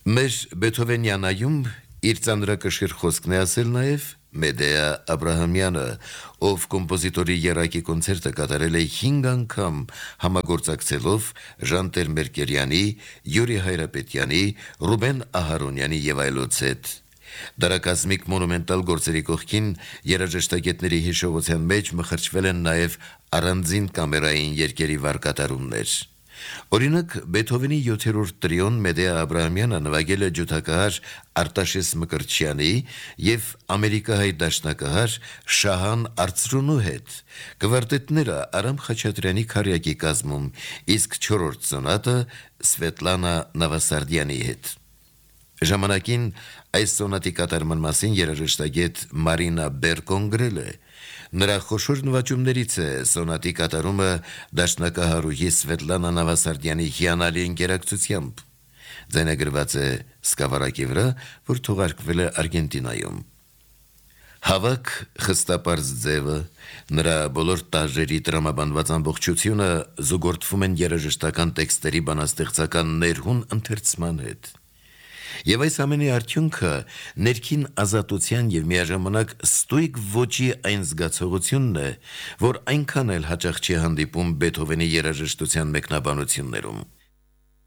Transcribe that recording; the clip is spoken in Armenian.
Մեր Բեթհովենյանայում իր ծանրակշիռ խոսքն է ասել նաև Մեդեա Աբրահամյանը, ով կոմպոզիտորի եռակի կոնցերտը կատարել է 5 անգամ համագործակցելով Ժանտեր Մերկերյանի, Յուրի Հայրապետյանի, Ռուբեն Ահարոնյանի եւ այլոց հետ։ Դարակազմիկ մոնումենտալ գործերի կողքին երաժշտագետների հիշողության մեջ մխրճվել են նաև առանձին կամերային երկերի վարկատարումներ։ Օրինակ, Բեթհովենի 7-րդ տրիոն Մեդեա Աբրահամյանը նվագել է ջութակահար Արտաշես Մկրտչյանի եւ ամերիկահայ դաշնակահար Շահան Արծրունու հետ, կվարտետները Արամ Խաչատրյանի քարյակի կազմում, իսկ 4-րդ սոնատը Սվետլանա Նավասարդյանի հետ։ Ժամանակին այս սոնատի կատարման մասին երաժշտագետ Մարինա Բերկոն գրել է. նրա խոշոր նվաճումներից է սոնատի կատարումը դաշնակահարուհի Սվետլանա Նավասարդյանի հիանալի ընկերակցությամբ։ Ձայնագրված է սկավառակի վրա, որ թողարկվել է Արգենտինայում։ Հավաք խստապարզ ձևը, նրա բոլոր տաժերի տրամաբանված ամբողջությունը զուգորդվում են երաժշտական տեքստերի բանաստեղծական ներհուն ընթերցման հետ։ Եվ այս ամենի արդյունքը ներքին ազատության եւ միաժամանակ ստույգ ոճի այն զգացողությունն է, որ այնքան էլ հաճախ չի հանդիպում Բեթհովենի երաժշտության մեկնաբանություններում։